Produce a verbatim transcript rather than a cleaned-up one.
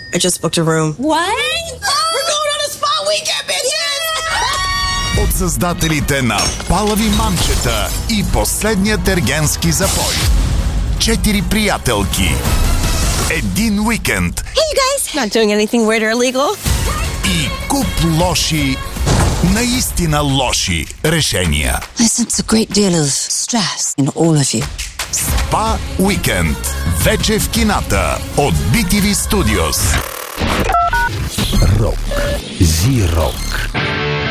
I just booked a room. What? We're going on a spa weekend, bitches! От създателите на Палави мамчета и Последният ергенски запой. Четири приятелки. Един уикенд. Hey, you guys! Not doing anything weird or illegal? И куп лоши, наистина лоши решения. I sense a great deal of stress in all of you. Спа уикенд. Вече в кината от би ти ви Studios. Рок. Зи-рок.